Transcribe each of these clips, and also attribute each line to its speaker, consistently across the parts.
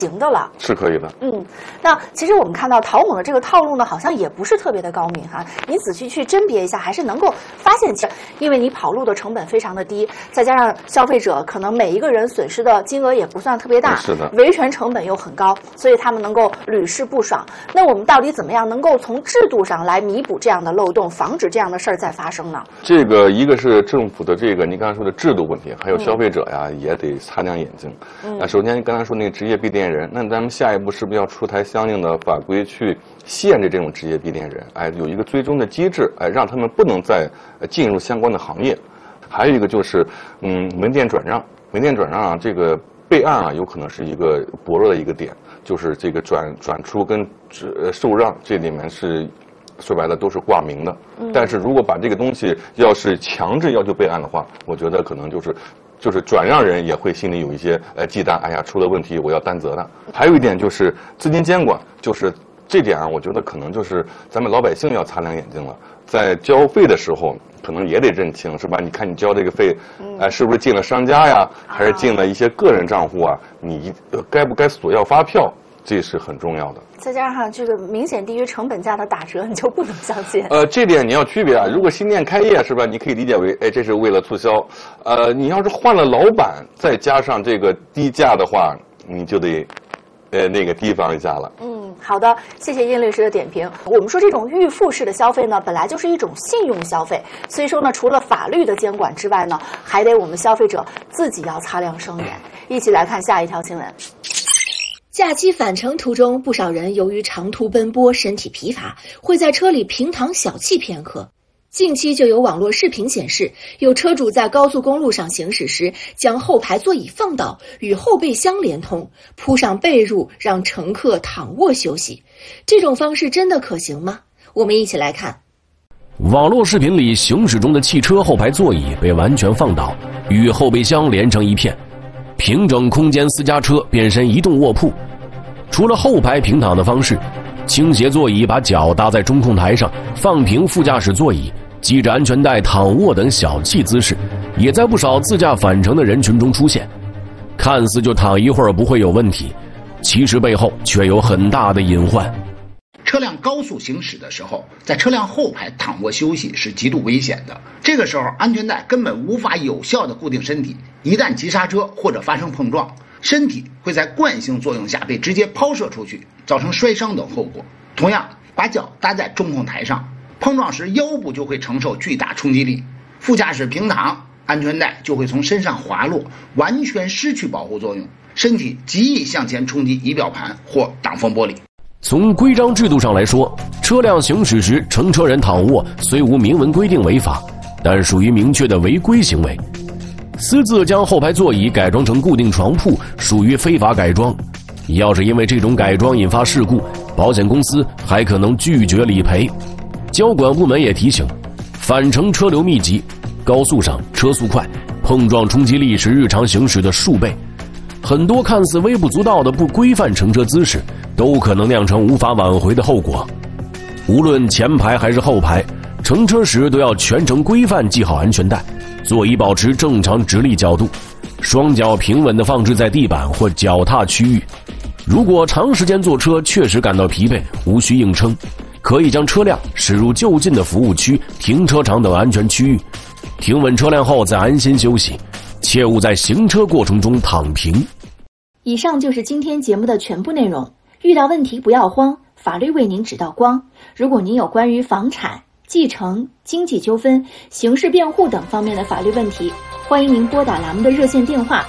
Speaker 1: 行的了，
Speaker 2: 是可以的。
Speaker 1: 那其实我们看到陶猛的这个套路呢，好像也不是特别的高明哈。你仔细去甄别一下，还是能够发现，因为你跑路的成本非常的低，再加上消费者可能每一个人损失的金额也不算特别大，
Speaker 2: 是的，
Speaker 1: 维权成本又很高，所以他们能够屡试不爽。那我们到底怎么样能够从制度上来弥补这样的漏洞，防止这样的事儿再发生呢？
Speaker 2: 这个一个是政府的这个你刚才说的制度问题，还有消费者呀也得擦亮眼睛。首先刚才说那个职业闭店人，那咱们下一步是不是要出台相应的法规去限制这种职业闭店人？有一个追踪的机制，让他们不能再进入相关的行业。还有一个就是，门店转让，这个备案有可能是一个薄弱的一个点，就是这个转出跟受让这里面是说白了都是挂名的。但是如果把这个东西要是强制要求备案的话，我觉得可能就是转让人也会心里有一些忌惮，出了问题我要担责的。还有一点就是资金监管，就是这点我觉得可能就是咱们老百姓要擦亮眼睛了，在交费的时候可能也得认清，是吧？你看你交这个费，是不是进了商家呀，还是进了一些个人账户啊？你该不该索要发票？这是很重要的。
Speaker 1: 再加上这个明显低于成本价的打折，你就不能相信。
Speaker 2: 这点你要区别如果新店开业是吧？你可以理解为，这是为了促销。你要是换了老板，再加上这个低价的话，你就得，那个提防一下了。
Speaker 1: 好的，谢谢殷律师的点评。我们说这种预付式的消费呢，本来就是一种信用消费，所以说呢，除了法律的监管之外呢，还得我们消费者自己要擦亮双眼。一起来看下一条新闻。假期返程途中，不少人由于长途奔波，身体疲乏，会在车里平躺小憩片刻。近期就有网络视频显示，有车主在高速公路上行驶时，将后排座椅放倒，与后备箱连通，铺上被褥，让乘客躺卧休息。这种方式真的可行吗？我们一起来看。
Speaker 3: 网络视频里，行驶中的汽车后排座椅被完全放倒，与后备箱连成一片，平整空间私家车变身移动卧铺。除了后排平躺的方式，倾斜座椅把脚搭在中控台上，放平副驾驶座椅，系着安全带躺卧等小憩姿势，也在不少自驾返程的人群中出现。看似就躺一会儿不会有问题，其实背后却有很大的隐患。
Speaker 4: 车辆高速行驶的时候，在车辆后排躺卧休息是极度危险的。这个时候，安全带根本无法有效地固定身体，一旦急刹车或者发生碰撞，身体会在惯性作用下被直接抛射出去，造成摔伤等后果。同样，把脚搭在中控台上，碰撞时腰部就会承受巨大冲击力，副驾驶平躺，安全带就会从身上滑落，完全失去保护作用，身体极易向前冲击仪表盘或挡风玻璃。
Speaker 3: 从规章制度上来说，车辆行驶时乘车人躺卧虽无明文规定违法，但属于明确的违规行为。私自将后排座椅改装成固定床铺，属于非法改装。要是因为这种改装引发事故，保险公司还可能拒绝理赔。交管部门也提醒，返程车流密集，高速上车速快，碰撞冲击力是日常行驶的数倍。很多看似微不足道的不规范乘车姿势，都可能酿成无法挽回的后果。无论前排还是后排，乘车时都要全程规范系好安全带，座椅保持正常直立角度，双脚平稳地放置在地板或脚踏区域。如果长时间坐车确实感到疲惫，无需硬撑，可以将车辆驶入就近的服务区、停车场等安全区域，停稳车辆后再安心休息，切勿在行车过程中躺平。
Speaker 1: 以上就是今天节目的全部内容。遇到问题不要慌，法律为您指道光。如果您有关于房产、继承、经济纠纷、刑事辩护等方面的法律问题，欢迎您拨打栏目的热线电话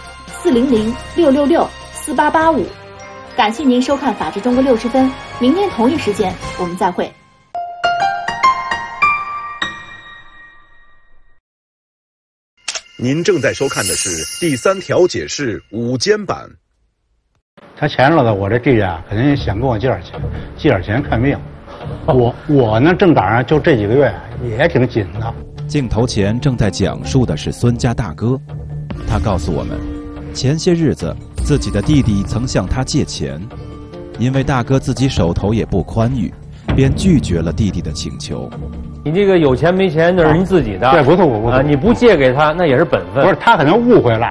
Speaker 1: 400-666-4885。感谢您收看《法治中国60分》，明天同一时间我们再会。
Speaker 5: 您正在收看的是第3条解释午间版。
Speaker 6: 他钱了的，我这弟弟肯定想跟我借点钱看病。我呢正赶上就这几个月也挺紧的。
Speaker 7: 镜头前正在讲述的是孙家大哥，他告诉我们，前些日子自己的弟弟曾向他借钱，因为大哥自己手头也不宽裕，便拒绝了弟弟的请求。
Speaker 8: 你这个有钱没钱那是您自己的，
Speaker 6: 对，不错，
Speaker 8: 你不借给他那也是本分。
Speaker 6: 不是，他可能误会了，